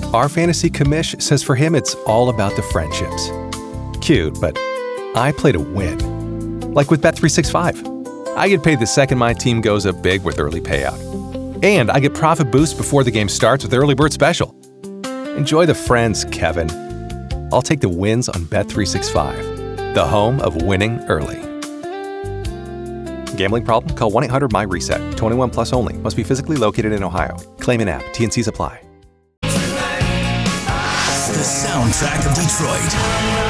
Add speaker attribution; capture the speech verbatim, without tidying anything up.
Speaker 1: Our fantasy commish says for him it's all about the friendships. Cute, but I play to win. Like with Bet three sixty-five. I get paid the second my team goes up big with early payout. And I get profit boost before the game starts with Early Bird Special. Enjoy the friends, Kevin. I'll take the wins on Bet three sixty-five, the home of winning early. Gambling problem? Call one eight hundred M Y reset. twenty-one plus only. Must be physically located in Ohio. Claim in app. T and Cs apply.
Speaker 2: The soundtrack of Detroit.